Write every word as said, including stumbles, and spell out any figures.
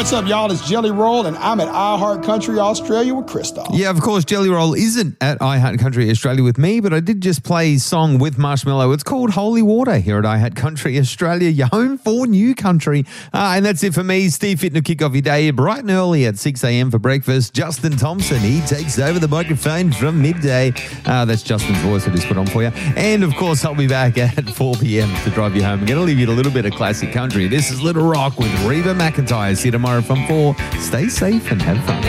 What's up, y'all? It's Jelly Roll, and I'm at iHeart Country Australia with Christoph. Yeah, of course, Jelly Roll isn't at iHeart Country Australia with me, but I did just play his song with Marshmello. It's called Holy Water here at iHeart Country Australia, your home for new country. Uh, and that's it for me. Steve Fitton will kick off your day bright and early at six a.m. for breakfast. Justin Thompson, he takes over the microphone from midday. Uh, that's Justin's voice I just put on for you. And, of course, I'll be back at four p.m. to drive you home. I'm going to leave you a little bit of classic country. This is Little Rock with Reba McEntire. See you tomorrow from four. Stay safe and have fun.